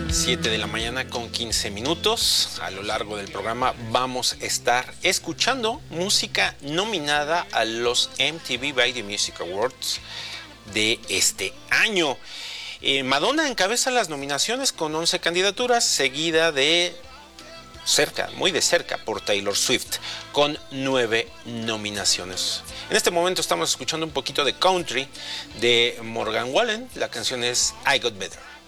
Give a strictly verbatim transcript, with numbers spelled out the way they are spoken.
siete de la mañana con quince minutos. A lo largo del programa vamos a estar escuchando música nominada a los M T V Video Music Awards de este año. Eh, Madonna encabeza las nominaciones con once candidaturas, seguida de cerca, muy de cerca, por Taylor Swift, con nueve nominaciones. En este momento estamos escuchando un poquito de country de Morgan Wallen. La canción es I Got Better.